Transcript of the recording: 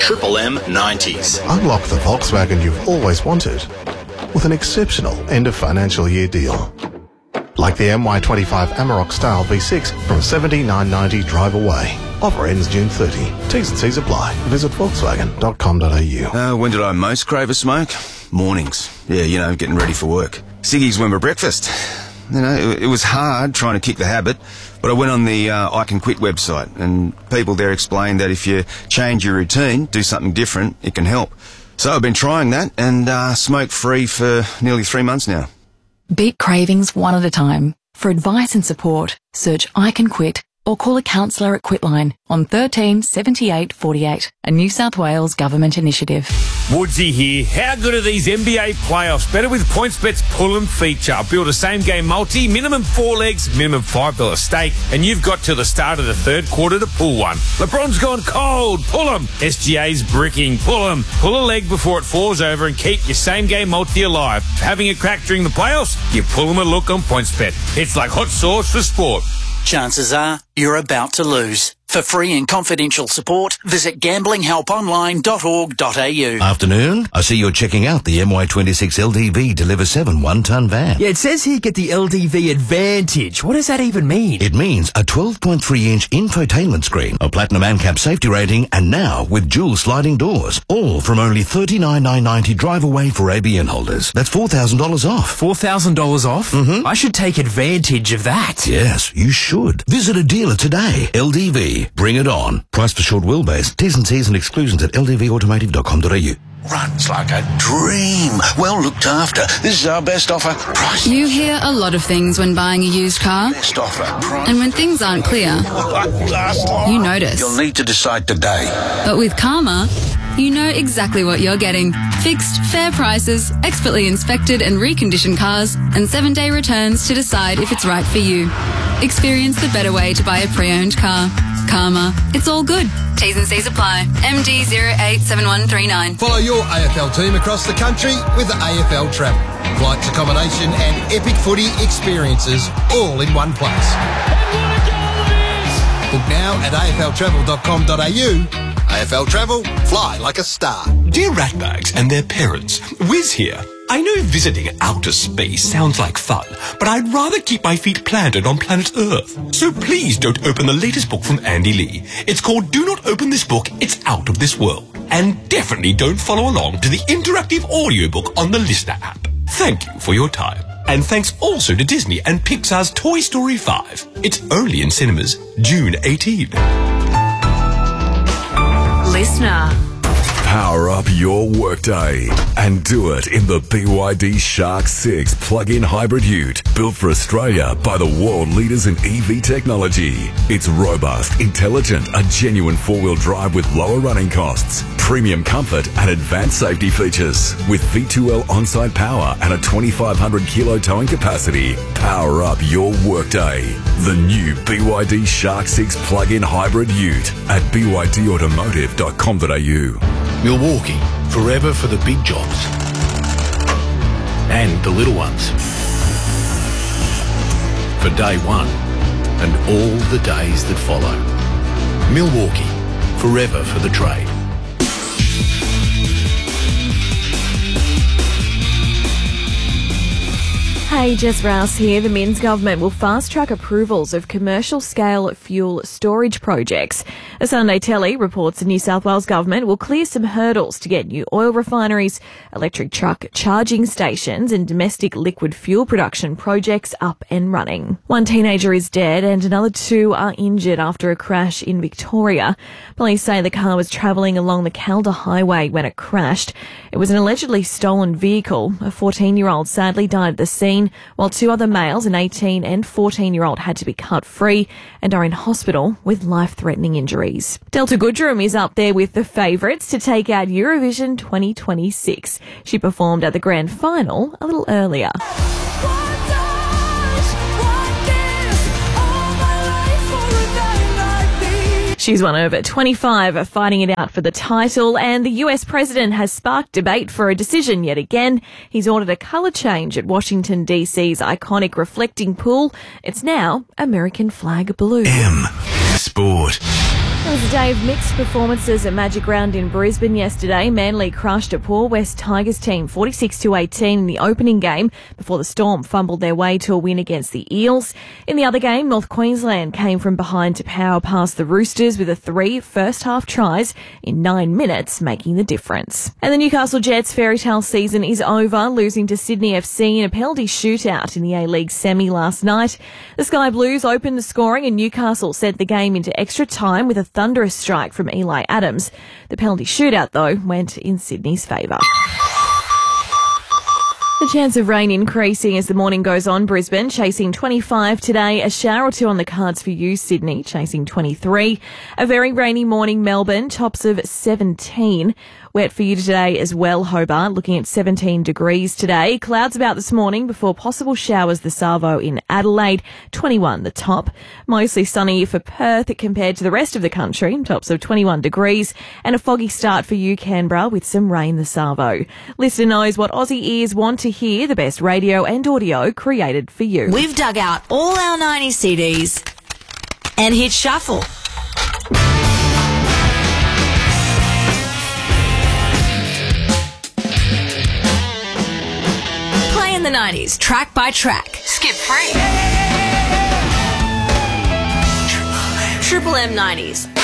Triple M 90s. Unlock the Volkswagen you've always wanted with an exceptional end of financial year deal. Like the MY25 Amarok Style V6 from $79.90 drive away. Offer ends June 30. T's and C's apply. Visit volkswagen.com.au. When did I most crave a smoke? Mornings. Yeah, getting ready for work. Ciggies were my breakfast. It was hard trying to kick the habit, but I went on the I Can Quit website, and people there explained that if you change your routine, do something different, it can help. So I've been trying that and smoke-free for nearly 3 months now. Beat cravings one at a time. For advice and support, search I Can Quit or call a counsellor at Quitline on 13 78 48, a New South Wales government initiative. Woodsy here. How good are these NBA playoffs? Better with PointsBet's Pull 'em feature. Build a same-game multi, minimum 4 legs, minimum $5 stake, and you've got till the start of the third quarter to pull one. LeBron's gone cold. Pull 'em. SGA's bricking. Pull 'em. Pull a leg before it falls over and keep your same-game multi alive. Having a crack during the playoffs? Give Pull 'em a look on PointsBet. It's like hot sauce for sport. Chances are you're about to lose. For free and confidential support, visit gamblinghelponline.org.au. Afternoon. I see you're checking out the MY26 LDV Deliver 7 one-ton van. Yeah, it says here get the LDV Advantage. What does that even mean? It means a 12.3-inch infotainment screen, a platinum ANCAP safety rating, and now with dual sliding doors. All from only $39,990 drive away for ABN holders. That's $4,000 off. $4,000 off? Mm-hmm. I should take advantage of that. Yes, you should. Visit a dealer today. LDV. Bring it on. Price for short wheelbase. T's and C's and exclusions at ldvautomotive.com.au. Runs like a dream. Well looked after. This is our best offer. Price. You hear a lot of things when buying a used car. Best offer. Price. And when things aren't clear, you notice. You'll need to decide today. But with Karma, you know exactly what you're getting. Fixed, fair prices, expertly inspected and reconditioned cars, and 7-day returns to decide if it's right for you. Experience the better way to buy a pre-owned car. Karma. It's all good. T's and C's apply. MD087139. Follow your AFL team across the country with the AFL Travel. Flights, accommodation and epic footy experiences all in one place. Book now at afltravel.com.au. AFL Travel, fly like a star. Dear ratbags and their parents, Wiz here. I know visiting outer space sounds like fun, but I'd rather keep my feet planted on planet Earth. So please don't open the latest book from Andy Lee. It's called Do Not Open This Book, It's Out of This World. And definitely don't follow along to the interactive audiobook on the Listener app. Thank you for your time. And thanks also to Disney and Pixar's Toy Story 5. It's only in cinemas June 18. Listener. Power up your workday and do it in the BYD Shark 6 plug-in hybrid ute, built for Australia by the world leaders in EV technology. It's robust, intelligent, a genuine four-wheel drive with lower running costs, premium comfort and advanced safety features. With V2L on-site power and a 2,500 kilo towing capacity, power up your workday. The new BYD Shark 6 plug-in hybrid ute at bydautomotive.com.au. Milwaukee, forever for the big jobs and the little ones. For day one and all the days that follow. Milwaukee, forever for the trade. Hey, Jess Rouse here. The Minns government will fast-track approvals of commercial-scale fuel storage projects. A Sunday Telly reports the New South Wales government will clear some hurdles to get new oil refineries, electric truck charging stations and domestic liquid fuel production projects up and running. One teenager is dead and another 2 are injured after a crash in Victoria. Police say the car was travelling along the Calder Highway when it crashed. It was an allegedly stolen vehicle. A 14-year-old sadly died at the scene, while 2 other males, an 18 and 14-year-old, had to be cut free and are in hospital with life-threatening injuries. Delta Goodrem is up there with the favourites to take out Eurovision 2026. She performed at the grand final a little earlier. She's one of 25 fighting it out for the title, and the US president has sparked debate for a decision yet again. He's ordered a colour change at Washington, D.C.'s iconic reflecting pool. It's now American flag blue. M Sport. It was a day of mixed performances at Magic Round in Brisbane yesterday. Manly crushed a poor West Tigers team 46-18 in the opening game before the Storm fumbled their way to a win against the Eels. In the other game, North Queensland came from behind to power past the Roosters with 3 first-half tries in 9 minutes, making the difference. And the Newcastle Jets' fairytale season is over, losing to Sydney FC in a penalty shootout in the A-League semi last night. The Sky Blues opened the scoring and Newcastle sent the game into extra time with a thunderous strike from Eli Adams. The penalty shootout, though, went in Sydney's favour. The chance of rain increasing as the morning goes on. Brisbane chasing 25 today. A shower or two on the cards for you. Sydney chasing 23. A very rainy morning. Melbourne tops of 17. Wet for you today as well, Hobart, looking at 17 degrees today. Clouds about this morning before possible showers this Savo in Adelaide, 21 the top. Mostly sunny for Perth compared to the rest of the country, tops of 21 degrees. And a foggy start for you, Canberra, with some rain this Savo. Listener knows what Aussie ears want to hear, the best radio and audio created for you. We've dug out all our 90s CDs and hit shuffle. In the 90s, track by track. Skip free. Triple M 90s.